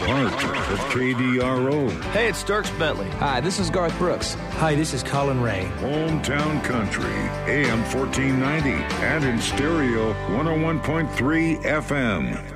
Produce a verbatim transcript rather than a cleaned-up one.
Part of K D R O. Hey, it's Dierks Bentley. Hi, this is Garth Brooks. Hi, this is Colin Ray. Hometown Country, A M fourteen ninety, and in stereo, one oh one point three F M.